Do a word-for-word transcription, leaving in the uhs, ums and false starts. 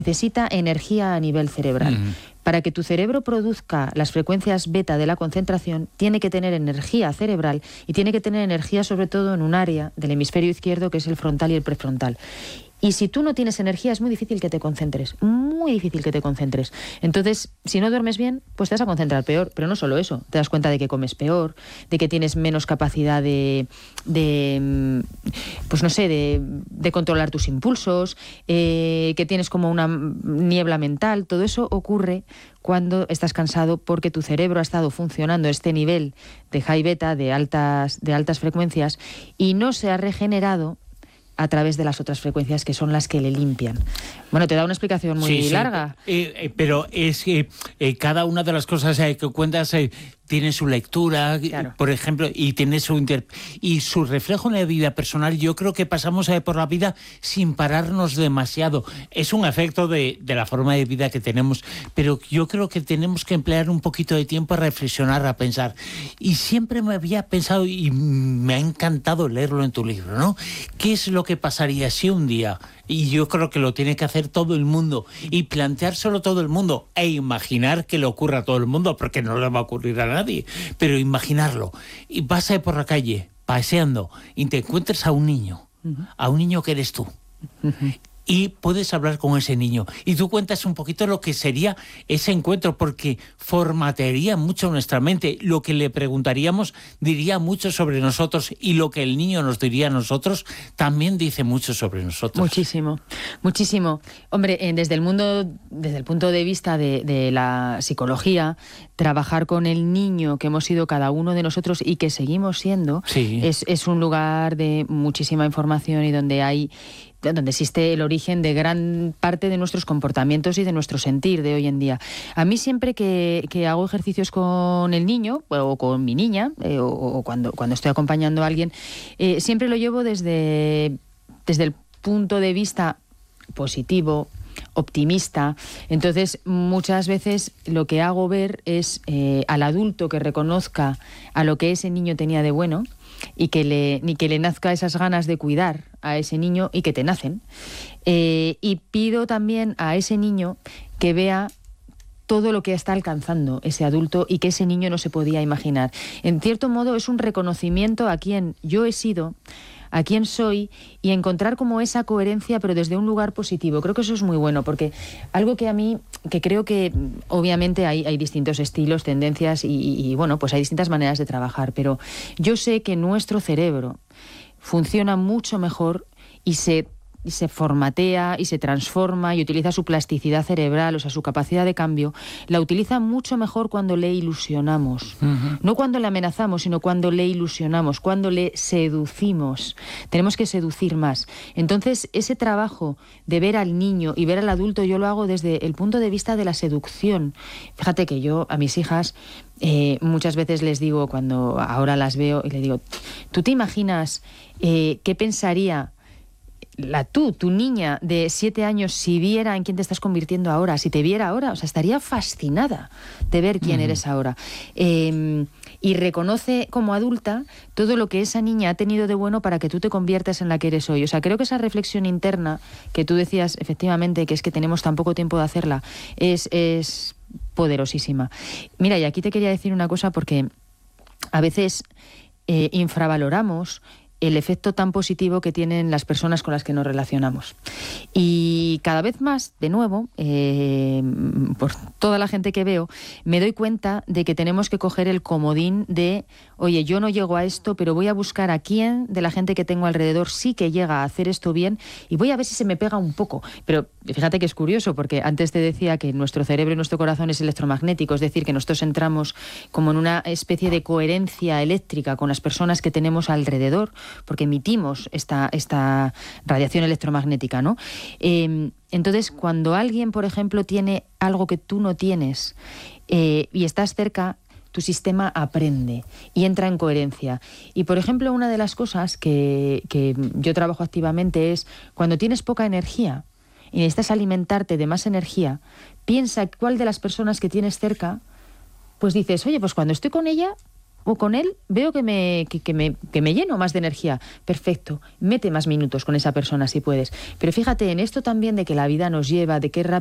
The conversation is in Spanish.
necesita energía a nivel cerebral. Mm. Para que tu cerebro produzca las frecuencias beta de la concentración, tiene que tener energía cerebral y tiene que tener energía sobre todo en un área del hemisferio izquierdo que es el frontal y el prefrontal. Y si tú no tienes energía es muy difícil que te concentres, muy difícil que te concentres. Entonces, si no duermes bien, pues te vas a concentrar peor. Pero no solo eso, te das cuenta de que comes peor, de que tienes menos capacidad de, de pues no sé, de, de controlar tus impulsos, eh, que tienes como una niebla mental. Todo eso ocurre cuando estás cansado porque tu cerebro ha estado funcionando a este nivel de high beta, de altas, de altas frecuencias, y no se ha regenerado a través de las otras frecuencias que son las que le limpian. Bueno, te da una explicación muy sí, sí, larga. Eh, eh, pero es que eh, cada una de las cosas eh, que cuentas eh, tiene su lectura, claro. por ejemplo, y tiene su inter... y su reflejo en la vida personal. Yo creo que pasamos eh, por la vida sin pararnos demasiado. Es un efecto de, de la forma de vida que tenemos, pero yo creo que tenemos que emplear un poquito de tiempo a reflexionar, a pensar. Y siempre me había pensado, y me ha encantado leerlo en tu libro, ¿no? ¿Qué es lo que pasaría si un día, y yo creo que lo tiene que hacer todo el mundo, y planteárselo todo el mundo, e imaginar que le ocurra a todo el mundo, porque no le va a ocurrir a nadie, pero imaginarlo, y vas a ir por la calle, paseando, y te encuentres a un niño, uh-huh. a un niño que eres tú, uh-huh. y puedes hablar con ese niño, y tú cuentas un poquito lo que sería ese encuentro, porque formatearía mucho nuestra mente. Lo que le preguntaríamos diría mucho sobre nosotros, y lo que el niño nos diría a nosotros también dice mucho sobre nosotros. Muchísimo, muchísimo. Hombre, eh, desde el mundo, desde el punto de vista de, de la psicología, trabajar con el niño que hemos sido cada uno de nosotros y que seguimos siendo, sí. es, es un lugar de muchísima información y donde hay donde existe el origen de gran parte de nuestros comportamientos y de nuestro sentir de hoy en día. A mí siempre que, que hago ejercicios con el niño o con mi niña eh, o, o cuando, cuando estoy acompañando a alguien, eh, siempre lo llevo desde, desde el punto de vista positivo, optimista. Entonces, muchas veces lo que hago ver es eh, al adulto que reconozca a lo que ese niño tenía de bueno y que le, ni que le nazca esas ganas de cuidar a ese niño y que te nacen. Eh, y pido también a ese niño que vea todo lo que está alcanzando ese adulto y que ese niño no se podía imaginar. En cierto modo es un reconocimiento a quien yo he sido, a quién soy, y encontrar como esa coherencia, pero desde un lugar positivo. Creo que eso es muy bueno, porque algo que a mí, que creo que obviamente hay, hay distintos estilos, tendencias, y, y bueno, pues hay distintas maneras de trabajar, pero yo sé que nuestro cerebro funciona mucho mejor y se y se formatea y se transforma y utiliza su plasticidad cerebral, o sea, su capacidad de cambio, la utiliza mucho mejor cuando le ilusionamos. Uh-huh. No cuando le amenazamos, sino cuando le ilusionamos, cuando le seducimos. Tenemos que seducir más. Entonces, ese trabajo de ver al niño y ver al adulto, yo lo hago desde el punto de vista de la seducción. Fíjate que yo a mis hijas eh, muchas veces les digo, cuando ahora las veo, y les digo, ¿tú te imaginas eh, qué pensaría la tú, tu niña de siete años, si viera en quién te estás convirtiendo ahora, si te viera ahora? O sea, estaría fascinada de ver quién uh-huh. eres ahora. Eh, y reconoce como adulta todo lo que esa niña ha tenido de bueno para que tú te conviertas en la que eres hoy. O sea, creo que esa reflexión interna que tú decías, efectivamente, que es que tenemos tan poco tiempo de hacerla, es, es poderosísima. Mira, y aquí te quería decir una cosa, porque a veces eh, infravaloramos el efecto tan positivo que tienen las personas con las que nos relacionamos. Y cada vez más, de nuevo, eh, por toda la gente que veo, me doy cuenta de que tenemos que coger el comodín de, oye, yo no llego a esto, pero voy a buscar a quién de la gente que tengo alrededor sí que llega a hacer esto bien, y voy a ver si se me pega un poco. Pero fíjate que es curioso, porque antes te decía que nuestro cerebro y nuestro corazón es electromagnético, es decir, que nosotros entramos como en una especie de coherencia eléctrica con las personas que tenemos alrededor, porque emitimos esta, esta radiación electromagnética, ¿no? Eh, entonces, cuando alguien, por ejemplo, tiene algo que tú no tienes eh, y estás cerca, tu sistema aprende y entra en coherencia. Y, por ejemplo, una de las cosas que, que yo trabajo activamente es, cuando tienes poca energía y necesitas alimentarte de más energía, piensa cuál de las personas que tienes cerca, pues dices, oye, pues cuando estoy con ella, o con él veo que me, que, que, me, que me lleno más de energía. Perfecto, mete más minutos con esa persona si puedes. Pero fíjate en esto también de que la vida nos lleva, de qué rápido